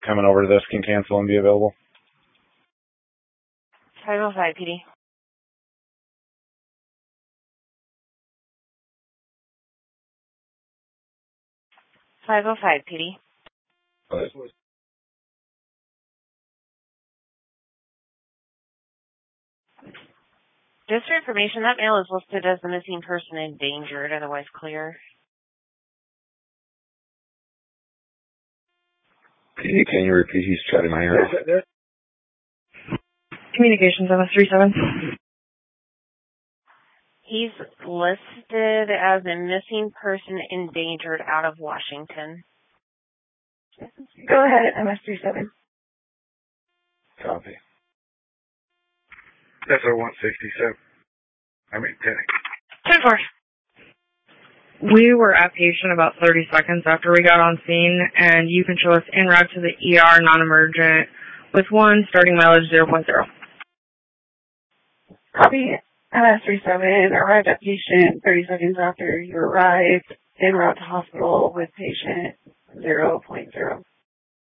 coming over to this can cancel and be available? 505 PD. PD. Just for information, that male is listed as a missing person endangered, otherwise clear. PD, can you repeat? He's chatting my ear. Communications MS37. He's listed as a missing person endangered out of Washington. Go ahead, MS37. Copy. That's our 167. 10. 10-4. We were at patient about 30 seconds after we got on scene, and you can show us en route to the ER non-emergent with 1 starting mileage 0.0. Copy. MS37 arrived at patient 30 seconds after you arrived, en route to hospital with patient 0.0.